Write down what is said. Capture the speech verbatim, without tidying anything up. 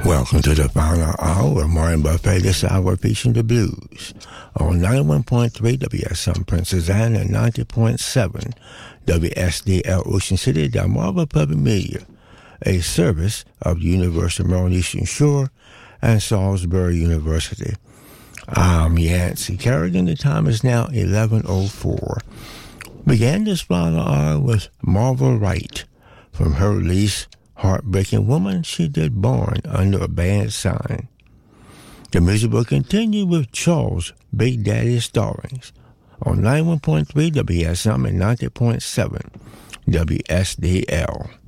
Welcome to the final hour of Martin Buffet, this hour featuring the blues on ninety-one point three W S M Princess Anne and ninety point seven W S D L Ocean City, Delmarva Public Media, a service of the University of Maryland Eastern Shore and Salisbury University. I'm Yancey Kerrigan. The time is now eleven oh four. Began this final hour with Marva Wright from her release, Heartbreaking Woman, She Did Born Under a Bad Sign. The music will continue with Charles Big Daddy Stallings on ninety-one point three W S M and ninety point seven W S D L.